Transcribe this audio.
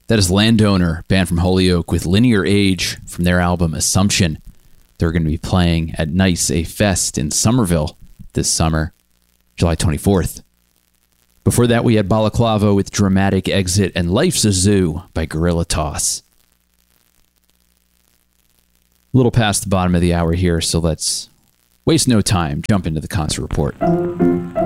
That is Landowner, band from Holyoke, with Linear Age from their album Assumption. They're going to be playing at Nice, a fest in Somerville this summer, July 24th. Before that, we had Balaclava with Dramatic Exit and Life's a Zoo by Gorilla Toss. A little past the bottom of the hour here, so let's waste no time, jump into the concert report.